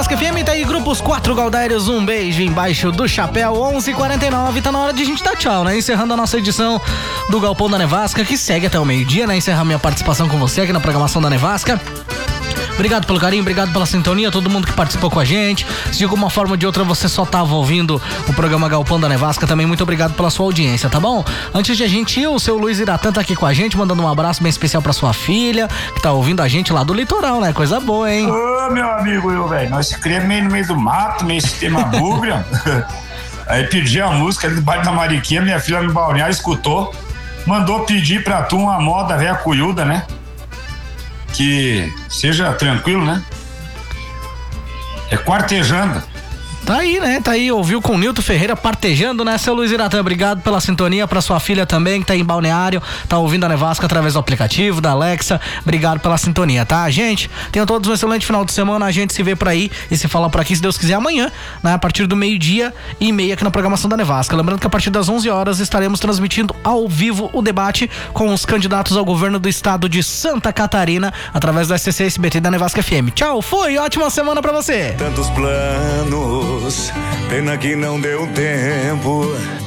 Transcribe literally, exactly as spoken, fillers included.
Nevasca F M, tá aí Grupos quatro Galdérios, um beijo embaixo do chapéu, onze e quarenta e nove, tá na hora de a gente dar tchau, né? Encerrando a nossa edição do Galpão da Nevasca, que segue até o meio-dia, né? Encerrar minha participação com você aqui na programação da Nevasca. Obrigado pelo carinho, obrigado pela sintonia, todo mundo que participou com a gente. Se de alguma forma ou de outra você só tava ouvindo o programa Galpão da Nevasca, também muito obrigado pela sua audiência, tá bom? Antes de a gente ir, o seu Luiz Iratã tá aqui com a gente, mandando um abraço bem especial pra sua filha, que tá ouvindo a gente lá do litoral, né? Coisa boa, hein? Ô, meu amigo, eu, velho, nós criamos meio no meio do mato, meio sistema búbria. Aí pedi a música ali do bairro da Mariquinha, minha filha no balneário escutou, mandou pedir pra tu uma moda velha cunhuda, né? Que seja tranquilo, né? É Quartejando. Tá aí, né? Tá aí, ouviu com o Nilton Ferreira Partejando, né? Seu Luiz Iratã, obrigado pela sintonia, pra sua filha também, que tá em Balneário, tá ouvindo a Nevasca através do aplicativo, da Alexa, obrigado pela sintonia, tá? Gente, tenham todos um excelente final de semana, a gente se vê por aí e se fala por aqui, se Deus quiser, amanhã, né? A partir do meio-dia e meia aqui na programação da Nevasca. Lembrando que a partir das onze horas estaremos transmitindo ao vivo o debate com os candidatos ao governo do estado de Santa Catarina, através do S C C S B T da Nevasca F M. Tchau, fui, ótima semana pra você! Tantos planos, pena que não deu tempo